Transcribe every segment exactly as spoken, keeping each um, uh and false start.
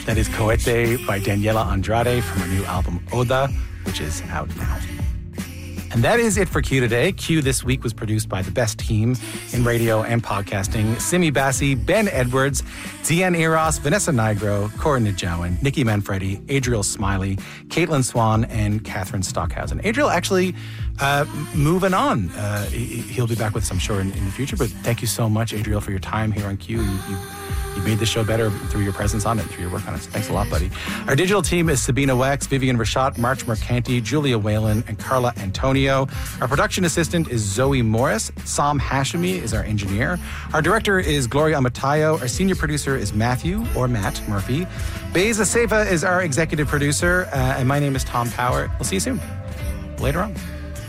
That is Cohete by Daniela Andrade from her new album Oda, which is out now. And that is it for Q today. Q this week was produced by the best team in radio and podcasting. Simi Bassi, Ben Edwards, Deanne Eros, Vanessa Nigro, Cora Nijowan, Nikki Manfredi, Adriel Smiley, Caitlin Swan, and Catherine Stockhausen. Adriel actually uh, moving on. Uh, he'll be back with us, I'm sure, in, in the future. But thank you so much, Adriel, for your time here on Q. You, you, You made the show better through your presence on it, through your work on it. So thanks a lot, buddy. Our digital team is Sabina Wex, Vivian Rashat, March Mercanti, Julia Whalen, and Carla Antonio. Our production assistant is Zoe Morris. Sam Hashimi is our engineer. Our director is Gloria Amatayo. Our senior producer is Matthew, or Matt Murphy. Beza Seva is our executive producer. Uh, and my name is Tom Power. We'll see you soon. Later on.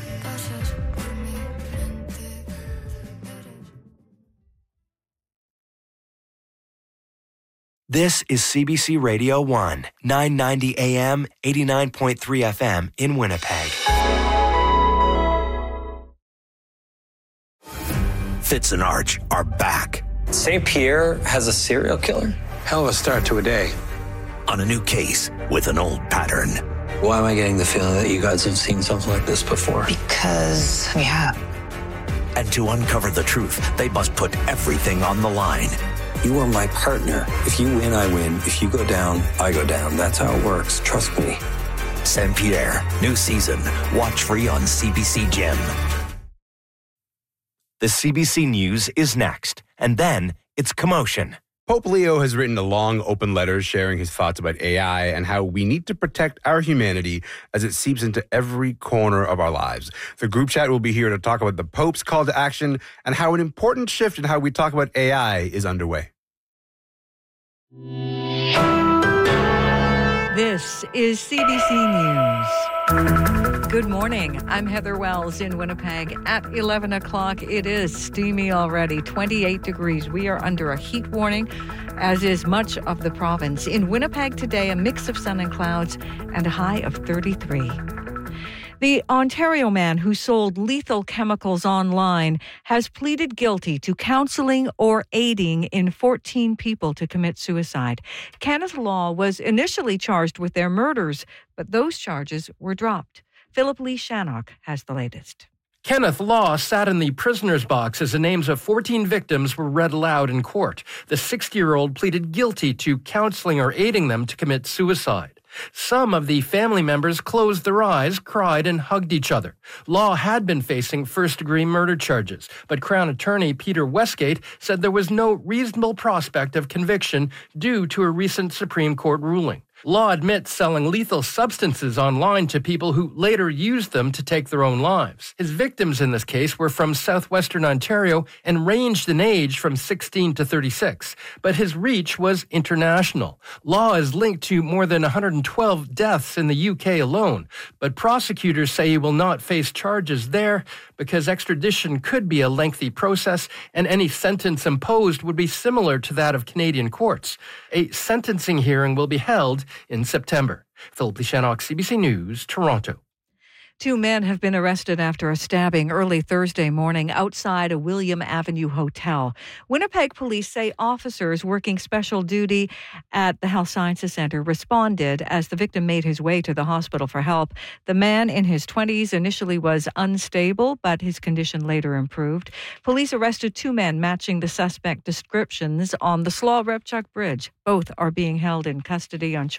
This is C B C Radio one, nine ninety A M, eighty-nine point three F M in Winnipeg. Fitz and Arch are back. Saint Pierre has a serial killer? Hell of a start to a day. On a new case with an old pattern. Why am I getting the feeling that you guys have seen something like this before? Because we have. And to uncover the truth, they must put everything on the line. You are my partner. If you win, I win. If you go down, I go down. That's how it works. Trust me. Saint Pierre, new season. Watch free on C B C Gem. The C B C News is next. And then it's Commotion. Pope Leo has written a long, open letter sharing his thoughts about A I and how we need to protect our humanity as it seeps into every corner of our lives. The group chat will be here to talk about the Pope's call to action and how an important shift in how we talk about A I is underway. This is C B C News. Good morning. I'm Heather Wells in Winnipeg. At eleven o'clock, it is steamy already, twenty-eight degrees. We are under a heat warning, as is much of the province. In Winnipeg today, a mix of sun and clouds and a high of thirty-three. The Ontario man who sold lethal chemicals online has pleaded guilty to counseling or aiding in fourteen people to commit suicide. Kenneth Law was initially charged with their murders, but those charges were dropped. Philip Lee Shannock has the latest. Kenneth Law sat in the prisoner's box as the names of fourteen victims were read aloud in court. The sixty-year-old pleaded guilty to counseling or aiding them to commit suicide. Some of the family members closed their eyes, cried, and hugged each other. Law had been facing first-degree murder charges, but Crown Attorney Peter Westgate said there was no reasonable prospect of conviction due to a recent Supreme Court ruling. Law admits selling lethal substances online to people who later used them to take their own lives. His victims in this case were from southwestern Ontario and ranged in age from sixteen to thirty-six, but his reach was international. Law is linked to more than one hundred twelve deaths in the U K alone, but prosecutors say he will not face charges there because extradition could be a lengthy process and any sentence imposed would be similar to that of Canadian courts. A sentencing hearing will be held in September. Philip Lee Shannock, C B C News, Toronto. Two men have been arrested after a stabbing early Thursday morning outside a William Avenue hotel. Winnipeg police say officers working special duty at the Health Sciences Centre responded as the victim made his way to the hospital for help. The man in his twenties initially was unstable, but his condition later improved. Police arrested two men matching the suspect descriptions on the Slaw-Repchuk Bridge. Both are being held in custody on charges